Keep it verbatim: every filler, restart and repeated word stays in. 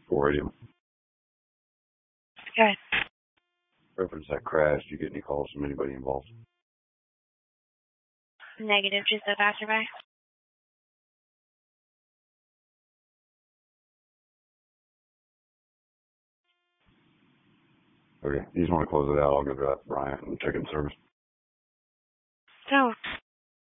four eighty. Good. Reference that crash. Do you get any calls from anybody involved? Negative, just a passerby. Okay, you just want to close it out. I'll go to that Bryant and check in service. So,